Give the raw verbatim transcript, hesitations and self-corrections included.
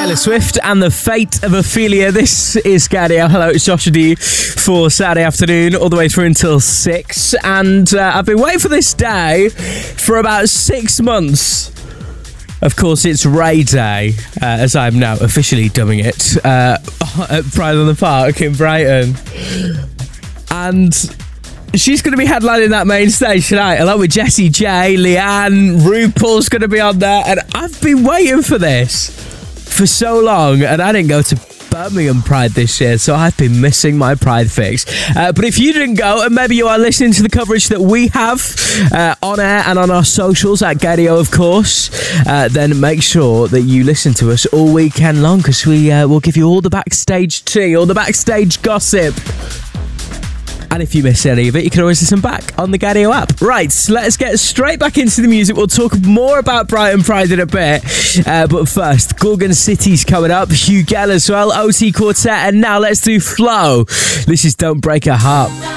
Taylor Swift and the Fate of Ophelia. This is Gadio. Hello, it's Joshua D for Saturday afternoon, all the way through until six. And uh, I've been waiting for this day for about six months. Of course, it's Ray Day, uh, as I'm now officially dubbing it, uh, at Pride on the Park in Brighton. And she's going to be headlining that main stage tonight, along with Jessie J, Leanne, RuPaul's going to be on there. And I've been waiting for this for so long, and I didn't go to Birmingham Pride this year, so I've been missing my Pride fix. Uh, but if you didn't go, and maybe you are listening to the coverage that we have uh, on air and on our socials at Gadio, of course, uh, then make sure that you listen to us all weekend long, because we uh, will give you all the backstage tea, all the backstage gossip. And if you miss any of it, you can always listen back on the Gadio app. Right, so let's get straight back into the music. We'll talk more about Brighton Pride in a bit. Uh, but first, Gorgon City's coming up. Hugel as well, O T Quartet. And now let's do Flow. This is Don't Break a Heart.